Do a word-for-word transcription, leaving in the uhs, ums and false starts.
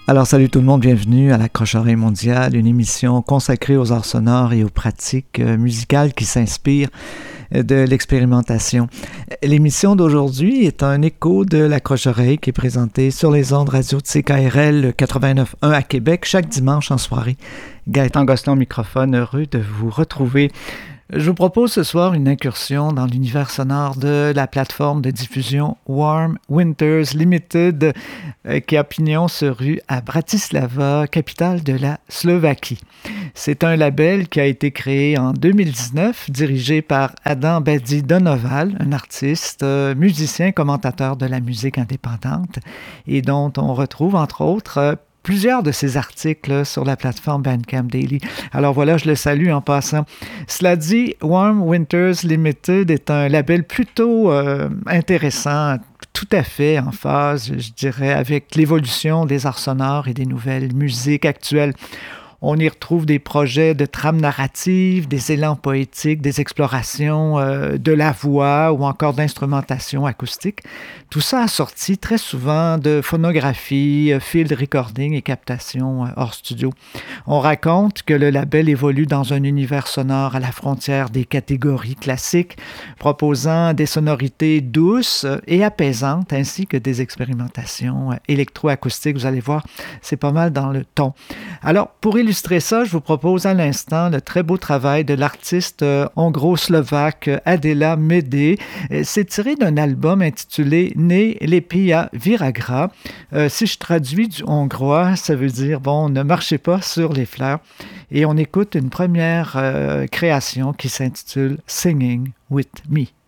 Alors, salut tout le monde, bienvenue à la Croche-Oreille Mondiale, une émission consacrée aux arts sonores et aux pratiques euh, musicales qui s'inspirent euh, de l'expérimentation. L'émission d'aujourd'hui est un écho de la Croche-Oreille qui est présentée sur les ondes radio de C K R L quatre-vingt-neuf point un à Québec chaque dimanche en soirée. Gaëtan Gosselin au microphone, heureux de vous retrouver. Je vous propose ce soir une incursion dans l'univers sonore de la plateforme de diffusion Warm Winters Limited euh, qui a pignon sur rue à Bratislava, capitale de la Slovaquie. C'est un label qui a été créé en deux mille dix-neuf, dirigé par Adam Badi Donoval, un artiste, euh, musicien, commentateur de la musique indépendante et dont on retrouve entre autres euh, plusieurs de ses articles sur la plateforme Bandcamp Daily. Alors voilà, je le salue en passant. Cela dit, Warm Winters Limited est un label plutôt euh, intéressant, tout à fait en phase, je dirais, avec l'évolution des arts sonores et des nouvelles musiques actuelles. On y retrouve des projets de trames narratives, des élans poétiques, des explorations euh, de la voix ou encore d'instrumentation acoustique. Tout ça assorti très souvent de phonographie, field recording et captation euh, hors studio. On raconte que le label évolue dans un univers sonore à la frontière des catégories classiques, proposant des sonorités douces et apaisantes ainsi que des expérimentations euh, électroacoustiques. Vous allez voir, c'est pas mal dans le ton. Alors, pour illustrer illustrer ça, je vous propose à l'instant le très beau travail de l'artiste euh, hongro-slovaque Adela Mede. C'est tiré d'un album intitulé Né Lépia Viragra. Euh, si je traduis du hongrois, ça veut dire, bon, ne marchez pas sur les fleurs. Et on écoute une première euh, création qui s'intitule Singing with Me.